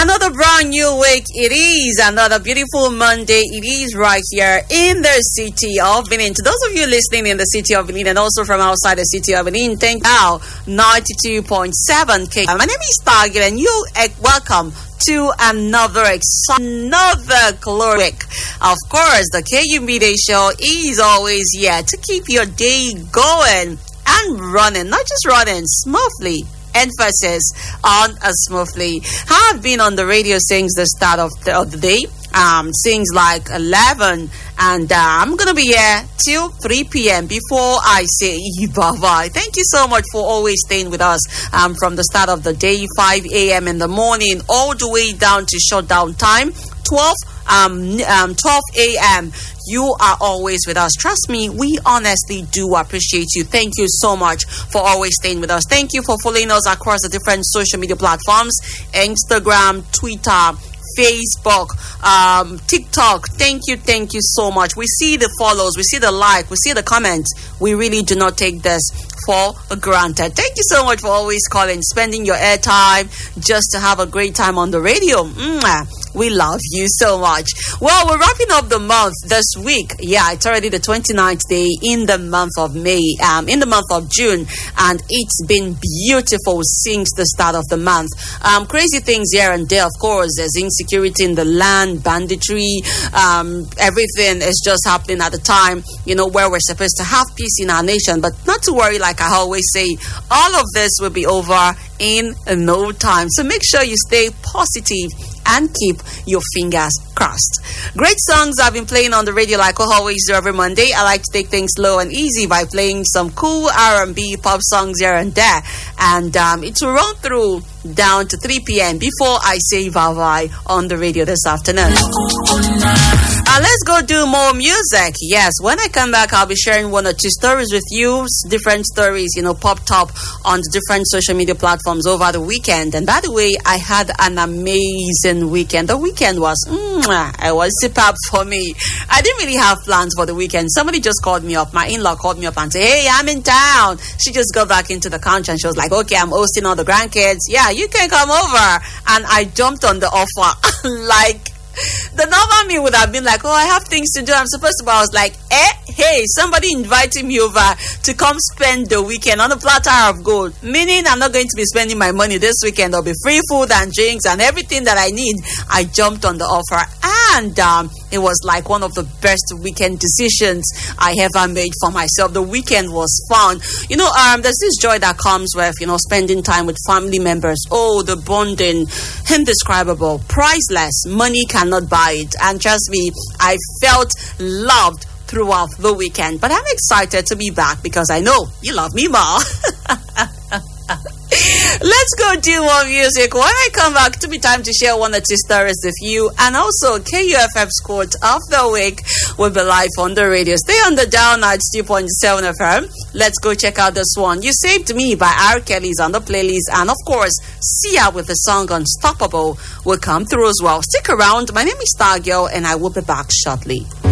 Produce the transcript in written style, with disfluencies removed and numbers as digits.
Another brand new week. It is another beautiful Monday. It is right here in the city of Benin. To those of you listening in the city of Benin and also from outside the city of Benin, thank you. Now 92.7 K. My name is Target and you welcome to another glory week. Of course, the KU Midday Show is always here to keep your day going and running, not just running, smoothly. Emphasis on smoothly. I've been on the radio since the start of the day, since like 11, and I'm gonna be here till 3 p.m. before I say bye-bye. Thank you so much for always staying with us from the start of the day, 5 a.m. in the morning, all the way down to shutdown time, 12 a.m. You are always with us. Trust me, we honestly do appreciate you. Thank you so much for always staying with us. Thank you for following us across the different social media platforms, Instagram, Twitter, Facebook, TikTok. Thank you so much. We see the follows, we see the like, we see the comments. We really do not take this for granted. Thank you so much for always calling, spending your airtime just to have a great time on the radio. We love you so much. Well, we're wrapping up the month this week. Yeah, it's already the 29th day in the month of May, in the month of June, and it's been beautiful since the start of the month. Crazy things here and there, of course. There's insecurity in the land, banditry, everything is just happening at the time, where we're supposed to have peace in our nation. But not to worry, like I always say, all of this will be over in no time. So make sure you stay positive and keep your fingers crossed. Great songs I've been playing on the radio like I always do every Monday. I like to take things slow and easy by playing some cool R&B pop songs here and there. And it will run through down to 3 p.m. before I say bye-bye on the radio this afternoon. Let's go do more music. Yes, when I come back, I'll be sharing one or two stories with you. Different stories, popped up on the different social media platforms over the weekend. And by the way, I had an amazing weekend. The weekend was superb for me. I didn't really have plans for the weekend. Somebody just called me up. My in-law called me up and said, hey, I'm in town. She just got back into the country and she was like, okay, I'm hosting all the grandkids. Yeah, you can come over. And I jumped on the offer like the normal me would have been like, oh, I have things to do, I'm supposed to, but I was like, hey, somebody invited me over to come spend the weekend on a platter of gold, meaning I'm not going to be spending my money this weekend. There'll be free food and drinks and everything that I need. I jumped on the offer, and it was like one of the best weekend decisions I ever made for myself. The weekend was fun. There's this joy that comes with, spending time with family members. Oh, the bonding, indescribable, priceless. Money cannot buy it. And trust me, I felt loved throughout the weekend. But I'm excited to be back because I know you love me more. Let's go do more music. When I come back, to be time to share one or two stories with you. And also, KUFM's quote of the week will be live on the radio. Stay on the dial at 2.7 FM. Let's go check out this one. You Saved Me by R. Kelly's on the playlist. And of course, Sia with the song Unstoppable will come through as well. Stick around. My name is Stargirl and I will be back shortly.